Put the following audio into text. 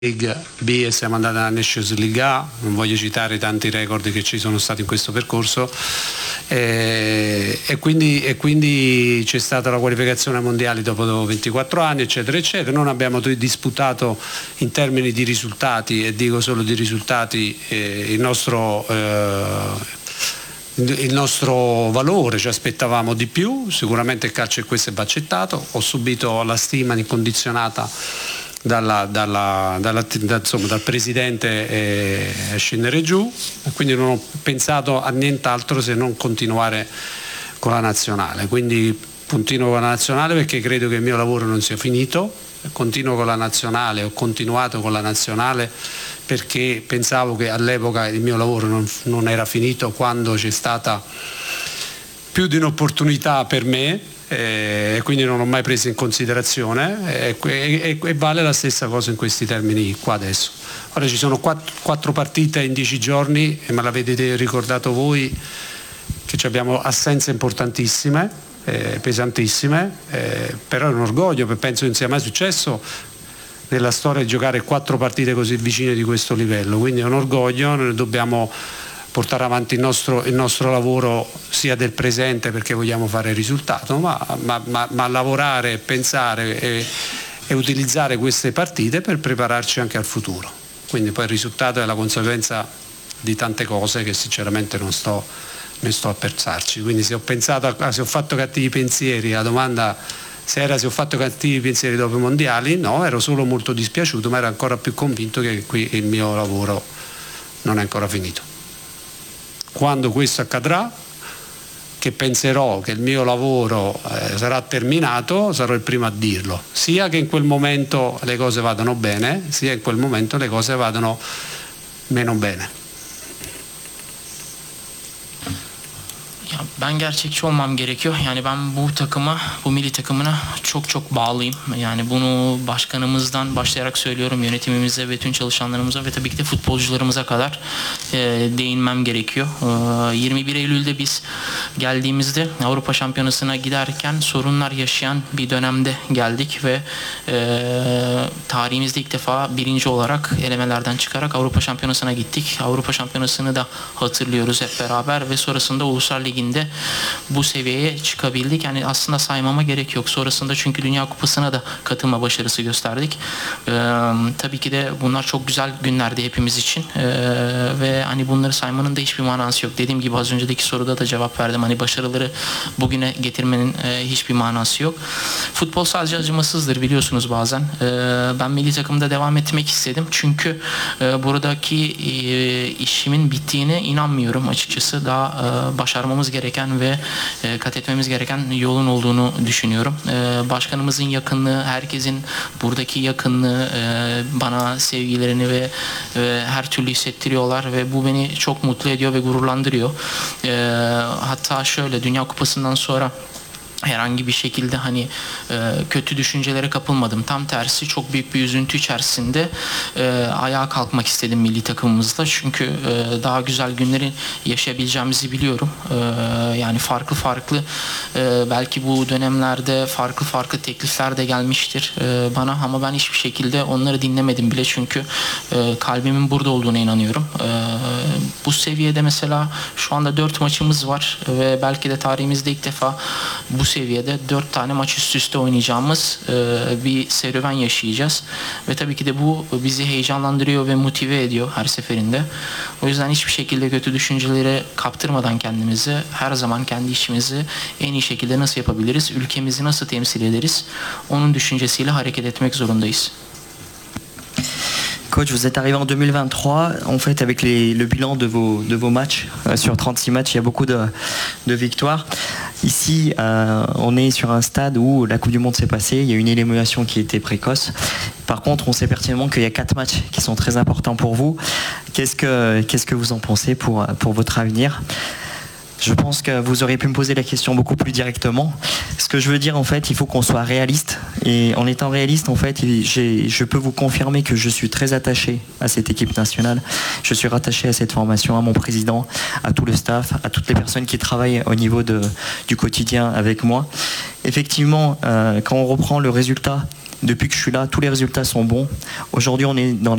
League B e siamo andati alla Nations League A. Non voglio citare tanti record che ci sono stati in questo percorso, e quindi c'è stata la qualificazione ai mondiali dopo 24 anni, eccetera eccetera. Non abbiamo disputato in termini di risultati, e dico solo di risultati, il nostro valore. Ci aspettavamo di più, sicuramente il calcio è questo e va accettato. Ho subito la stima incondizionata dal presidente a scendere giù, e quindi non ho pensato a nient'altro se non continuare con la nazionale. Quindi continuo con la nazionale perché credo che il mio lavoro non sia finito, continuo con la nazionale, ho continuato con la nazionale perché pensavo che all'epoca il mio lavoro non era finito, quando c'è stata più di un'opportunità per me, e quindi non l'ho mai preso in considerazione, e vale la stessa cosa in questi termini qua adesso. Ora ci sono 4 partite in 10 giorni e me l'avete ricordato voi che abbiamo assenze importantissime, pesantissime, però è un orgoglio, penso non sia mai successo nella storia di giocare 4 partite così vicine di questo livello, quindi è un orgoglio. Noi dobbiamo portare avanti il nostro lavoro sia del presente, perché vogliamo fare il risultato, ma lavorare, pensare e utilizzare queste partite per prepararci anche al futuro. Quindi poi il risultato è la conseguenza di tante cose che sinceramente ne sto a pensarci. Quindi se ho fatto cattivi pensieri, la domanda se ho fatto cattivi pensieri dopo i mondiali, no, ero solo molto dispiaciuto, ma ero ancora più convinto che qui il mio lavoro non è ancora finito. Quando questo accadrà, che penserò che il mio lavoro sarà terminato, sarò il primo a dirlo, sia che in quel momento le cose vadano bene, sia in quel momento le cose vadano meno bene. Ben gerçekçi olmam gerekiyor. Yani ben bu takıma, bu milli takımına çok bağlıyım. Yani bunu başkanımızdan başlayarak söylüyorum, yönetimimize ve tüm çalışanlarımıza ve tabii ki de futbolcularımıza kadar değinmem gerekiyor. 21 Eylül'de biz geldiğimizde Avrupa Şampiyonası'na giderken sorunlar yaşayan bir dönemde geldik ve tarihimizde ilk defa birinci olarak elemelerden çıkarak Avrupa Şampiyonası'na gittik. Avrupa Şampiyonası'nı da hatırlıyoruz hep beraber ve sonrasında Uluslar Ligi'nde bu seviyeye çıkabildik. Yani aslında saymama gerek yok. Sonrasında çünkü Dünya Kupası'na da katılma başarısı gösterdik. Tabii ki de bunlar çok güzel günlerdi hepimiz için. Ve hani bunları saymanın da hiçbir manası yok. Dediğim gibi az önceki soruda da cevap verdim. Hani başarıları bugüne getirmenin hiçbir manası yok. Futbol sadece acımasızdır biliyorsunuz bazen. Ben milli takımda devam etmek istedim. Çünkü buradaki işimin bittiğine inanmıyorum açıkçası. Daha başarmamız gereken ve kat etmemiz gereken yolun olduğunu düşünüyorum. Başkanımızın yakınlığı, herkesin buradaki yakınlığı, bana sevgilerini ve her türlü hissettiriyorlar ve bu beni çok mutlu ediyor ve gururlandırıyor. Hatta şöyle, Dünya Kupası'ndan sonra herhangi bir şekilde hani kötü düşüncelere kapılmadım. Tam tersi çok büyük bir üzüntü içerisinde ayağa kalkmak istedim milli takımımızda. Çünkü daha güzel günleri yaşayabileceğimizi biliyorum. Yani farklı belki bu dönemlerde farklı teklifler de gelmiştir bana, ama ben hiçbir şekilde onları dinlemedim bile. Çünkü kalbimin burada olduğuna inanıyorum. Bu seviyede mesela şu anda 4 maçımız var ve belki de tarihimizde ilk defa bu seviyede 4 tane maç üst üste oynayacağımız bir serüven yaşayacağız. Ve tabii ki de bu bizi heyecanlandırıyor ve motive ediyor her seferinde. O yüzden hiçbir şekilde kötü düşüncelere kaptırmadan kendimizi, her zaman kendi işimizi en iyi şekilde nasıl yapabiliriz, ülkemizi nasıl temsil ederiz, onun düşüncesiyle hareket etmek zorundayız. Coach, vous êtes arrivé en 2023, en fait avec le bilan de vos matchs, sur 36 matchs, il y a beaucoup de victoires. Ici, on est sur un stade où la Coupe du Monde s'est passée, il y a une élimination qui était précoce. Par contre, on sait pertinemment qu'il y a 4 matchs qui sont très importants pour vous. Qu'est-ce que vous en pensez pour votre avenir ? Je pense que vous auriez pu me poser la question beaucoup plus directement. Ce que je veux dire, en fait, il faut qu'on soit réaliste. Et en étant réaliste, en fait, je peux vous confirmer que je suis très attaché à cette équipe nationale. Je suis rattaché à cette formation, à mon président, à tout le staff, à toutes les personnes qui travaillent au niveau du quotidien avec moi. Effectivement, quand on reprend le résultat, depuis que je suis là, tous les résultats sont bons. Aujourd'hui, on est dans